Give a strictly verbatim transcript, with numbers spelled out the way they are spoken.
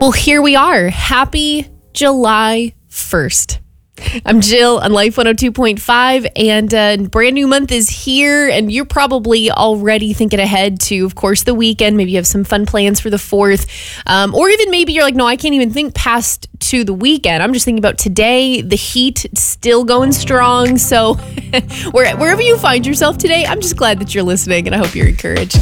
Well, here we are. Happy July first. I'm Jill on Life one oh two point five, and a uh, brand new month is here, and you're probably already thinking ahead to, of course, the weekend. Maybe you have some fun plans for the fourth, um, or even maybe you're like, no, I can't even think past to the weekend. I'm just thinking about today. The heat still going strong, so where, wherever you find yourself today, I'm just glad that you're listening, and I hope you're encouraged.